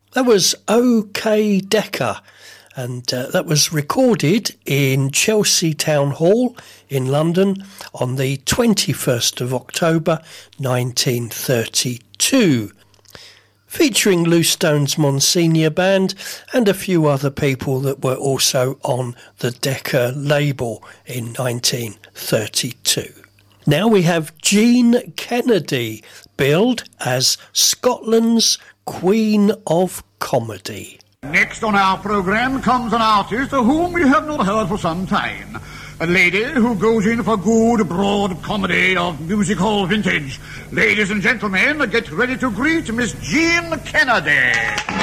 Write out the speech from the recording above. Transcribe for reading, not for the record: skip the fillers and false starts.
That was OK Decca, and that was recorded in Chelsea Town Hall in London on the 21st of October 1932, featuring Loose Stones Monsignor Band and a few other people that were also on the Decca label in 1932. Now we have Jean Kennedy billed as Scotland's Queen of Comedy. Next on our programme comes an artist of whom we have not heard for some time. A lady who goes in for good, broad comedy of music hall vintage. Ladies and gentlemen, get ready to greet Miss Jean Kennedy.